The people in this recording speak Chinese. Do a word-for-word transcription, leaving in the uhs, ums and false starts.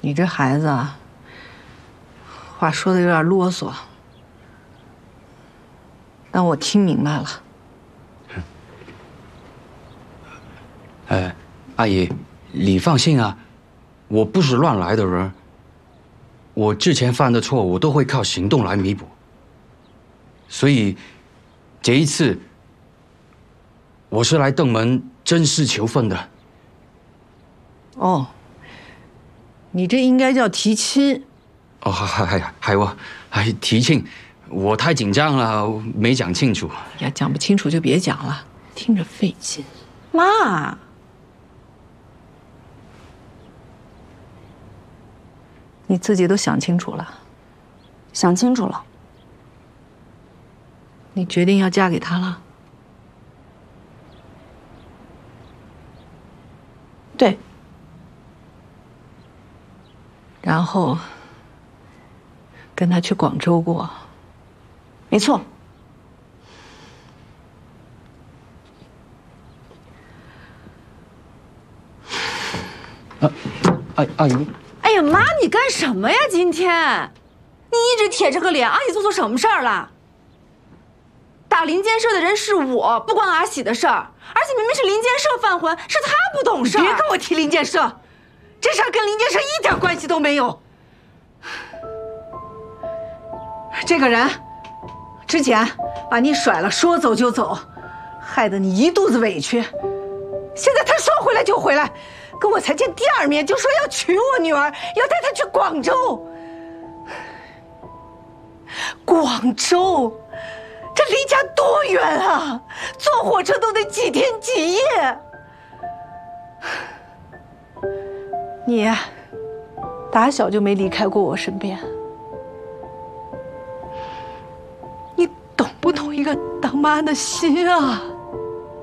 你这孩子啊，话说的有点啰嗦，但我听明白了。 哎，阿姨，你放心啊，我不是乱来的人。我之前犯的错，我都会靠行动来弥补。所以，这一次，我是来登门真事求分的。 哦，你这应该叫提亲。 哦，还还还我还提亲，我太紧张了，没讲清楚。 呀，讲不清楚就别讲了，听着费劲。 妈， 你自己都想清楚了？ 想清楚了。 你决定要嫁给他了？ 对。 然后跟他去广州过？ 没错。 啊，阿阿姨。 哎呀，妈，你干什么呀？今天，你一直铁着个脸，阿喜做错什么事儿了？打林建设的人是我，不关阿喜的事儿。而且明明是林建设犯浑，是他不懂事儿。 别跟我提林建设，这事儿跟林建设一点关系都没有。这个人之前把你甩了，说走就走，害得你一肚子委屈。现在他说回来就回来，跟我才见第二面就说要娶我女儿，要带她去广州。广州，这离家多远啊！坐火车都得几天几夜。你打小就没离开过我身边，你懂不懂一个当妈的心啊？